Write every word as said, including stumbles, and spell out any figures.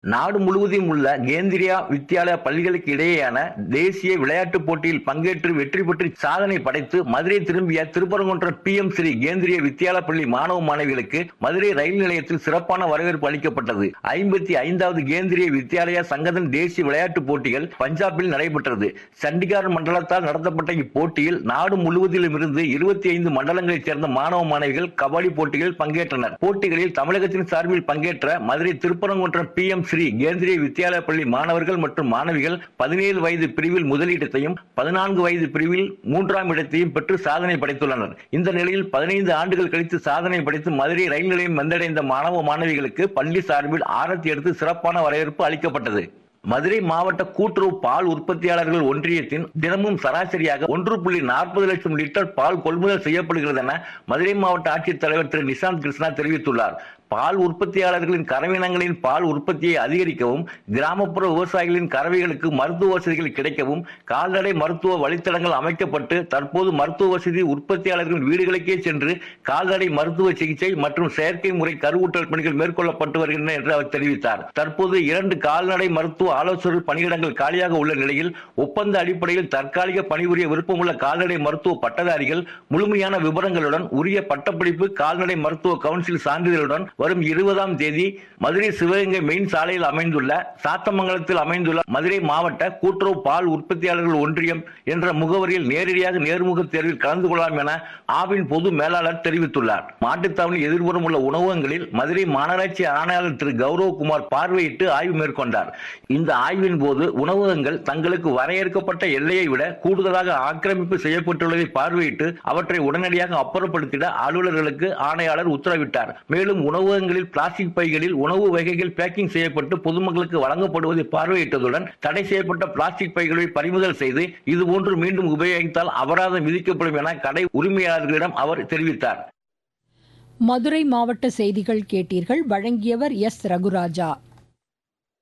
நாடு முழுவதும் உள்ள கேந்திரியா வித்யாலயா பள்ளிகளுக்கு இடையேயான தேசிய விளையாட்டுப் போட்டியில் பங்கேற்று வெற்றி பெற்று சாதனை படைத்து மதுரை திரும்பிய திருப்பரங்குன்றம் பி எம் ஸ்ரீ கேந்திரிய வித்யாலயா பள்ளி மாணவ மாணவிகளுக்கு மதுரை ரயில் நிலையத்தில் சிறப்பான வரவேற்பு அளிக்கப்பட்டது. ஐம்பத்தி ஐந்தாவது கேந்திரிய வித்யாலயா சங்கத்தின் தேசிய விளையாட்டுப் போட்டிகள் பஞ்சாபில் நடைபெற்றது. சண்டிகார் மண்டலத்தால் நடத்தப்பட்ட இப்போட்டியில் நாடு முழுவதிலும் இருந்து இருபத்தி ஐந்து மண்டலங்களைச் சேர்ந்த மாணவ மாணவிகள் கபடி போட்டிகளில் பங்கேற்றனர். போட்டிகளில் தமிழகத்தின் சார்பில் பங்கேற்ற மதுரை திருப்பரங்குன்றம் பி எம் ஸ்ரீ கேந்திரிய வித்யாலயா பள்ளி மாணவர்கள் மற்றும் மாணவிகள் பதினேழு வயது பிரிவில் முதலிடத்தையும் பதினான்கு வயது பிரிவில் மூன்றாம் இடத்தையும் பெற்று சாதனை படைத்துள்ளனர். இந்த நிலையில் பதினைந்து ஆண்டுகள் கழித்து சாதனை படைத்து மதுரை ரயில் நிலையம் வந்தடைந்த மாணவ மாணவிகளுக்கு பள்ளி சார்பில் ஆரத்தி எடுத்து சிறப்பான வரவேற்பு அளிக்கப்பட்டது. மதுரை மாவட்ட கூட்டுறவு பால் உற்பத்தியாளர்கள் ஒன்றியத்தின் தினமும் சராசரியாக ஒன்று புள்ளி நாற்பது லட்சம் லிட்டர் பால் கொள்முதல் செய்யப்படுகிறது என மதுரை மாவட்ட ஆட்சித்தலைவர் திரு நிசாந்த் கிருஷ்ணா தெரிவித்துள்ளார். பால் உற்பத்தியாளர்களின் கறவையினங்களின் பால் உற்பத்தியை அதிகரிக்கவும், கிராமப்புற விவசாயிகளின் கறவைகளுக்கு மருத்துவ வசதிகள் கிடைக்கவும் கால்நடை மருத்துவ வழித்தடங்கள் அமைக்கப்பட்டு தற்போது மருத்துவ வசதி உற்பத்தியாளர்களின் வீடுகளுக்கே சென்று கால்நடை மருத்துவ சிகிச்சை மற்றும் செயற்கை முறை கருவூட்டல் பணிகள் மேற்கொள்ளப்பட்டு வருகின்றன என்று அவர் தெரிவித்தார். தற்போது இரண்டு கால்நடை மருத்துவ ஆலோசகர் பணியிடங்கள் காலியாக உள்ள நிலையில் ஒப்பந்த அடிப்படையில் தற்காலிக பணிபுரிய விருப்பமுள்ள கால்நடை மருத்துவ பட்டதாரிகள் முழுமையான விவரங்களுடன் உரிய பட்டப்படிப்பு கால்நடை மருத்துவ கவுன்சில் சான்றிதழுடன் வரும் இருபதாம் தேதி மதுரை சிவகங்கை மெயின் சாலையில் அமைந்துள்ள சாத்தமங்கலத்தில் அமைந்துள்ள மதுரை மாவட்ட கூட்டுறவு பால் உற்பத்தியாளர்கள் ஒன்றியம் என்ற முகவரியில் நேரடியாக நேர்முக தேர்வில் கலந்து கொள்ளலாம் என ஆவின் பொது மேலாளர் தெரிவித்துள்ளார். மாட்டுத்தாவணி எதிர்புறம் உள்ள உணவகங்களில் மதுரை மாநகராட்சி ஆணையாளர் திரு கௌரவகுமார் பார்வையிட்டு ஆய்வு மேற்கொண்டார். இந்த ஆய்வின் போது உணவகங்கள் தங்களுக்கு வரையறுக்கப்பட்ட எல்லையை விட கூடுதலாக ஆக்கிரமிப்பு செய்யப்பட்டுள்ளதை பார்வையிட்டு அவற்றை உடனடியாக அப்புறப்படுத்திட அலுவலர்களுக்கு ஆணையாளர் உத்தரவிட்டார். மேலும் உணவு உணவகங்களில் பிளாஸ்டிக் பைகளில் உணவு வகைகள் பேக்கிங் செய்யப்பட்டு பொதுமக்களுக்கு வழங்கப்படுவதை பார்வையிட்டதுடன் தடை செய்யப்பட்ட பிளாஸ்டிக் பைகளை பறிமுதல் செய்து இதுபோன்று மீண்டும் உபயோகித்தால் அபராதம் விதிக்கப்படும் என கடை உரிமையாளர்களிடம் அவர் தெரிவித்தார். மதுரை மாவட்ட செய்திகள் கேட்டீர்கள். வழங்கியவர் எஸ் ரகுராஜா.